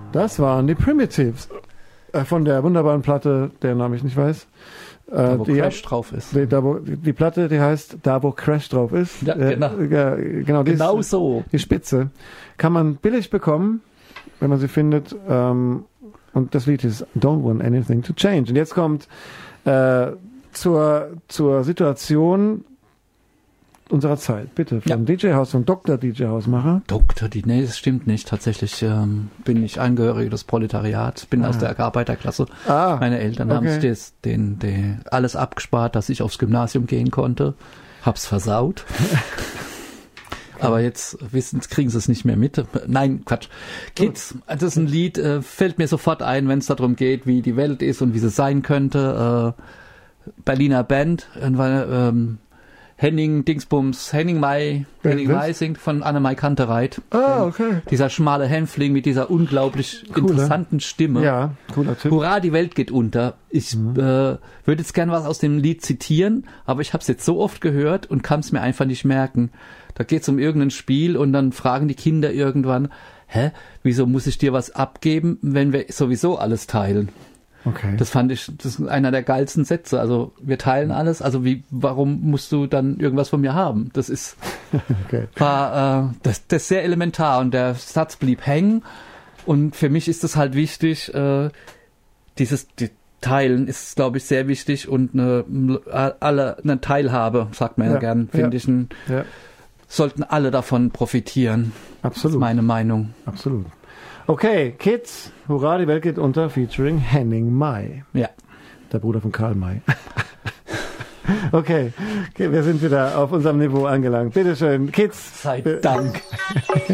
Das waren die Primitives von der wunderbaren Platte, deren Namen ich nicht weiß. Da, wo Crash drauf ist. Die Platte, die heißt Da, wo Crash drauf ist. Ja, genau. Genau, Genau so. Die Spitze. Kann man billig bekommen, wenn man sie findet. Und das Lied ist Don't Want Anything to Change. Und jetzt kommt zur Situation unserer Zeit. Bitte, vom DJ-Haus, vom Dr. DJ-Hausmacher. Nee, das stimmt nicht. Tatsächlich bin ich Angehörige des Proletariats, bin aus der Arbeiterklasse. Meine Eltern haben sich alles abgespart, dass ich aufs Gymnasium gehen konnte. Hab's versaut. Aber jetzt kriegen sie es nicht mehr mit. Nein, Quatsch. Kids, das ist ein Lied, fällt mir sofort ein, wenn es darum geht, wie die Welt ist und wie sie sein könnte. Berliner Band, Henning Mai singt von Annemai Kantereit. Okay. Dieser schmale Hänfling mit dieser unglaublich interessanten Stimme. Ja, cooler Typ. Hurra, die Welt geht unter. Ich würde jetzt gern was aus dem Lied zitieren, aber ich habe es jetzt so oft gehört und kann es mir einfach nicht merken. Da geht es um irgendein Spiel und dann fragen die Kinder irgendwann, wieso muss ich dir was abgeben, wenn wir sowieso alles teilen? Okay. Das ist einer der geilsten Sätze. Also wir teilen alles. Also warum musst du dann irgendwas von mir haben? Das ist das ist sehr elementar und der Satz blieb hängen. Und für mich ist es halt wichtig, die Teilen ist, glaube ich, sehr wichtig und eine Teilhabe, sagt man ja gern, finde ich. Sollten alle davon profitieren. Absolut. Das ist meine Meinung. Absolut. Okay, Kids, Hurra, die Welt geht unter, featuring Henning Mai. Ja. Der Bruder von Karl May. Okay, wir sind wieder auf unserem Niveau angelangt. Bitteschön, Kids. Sei Dank.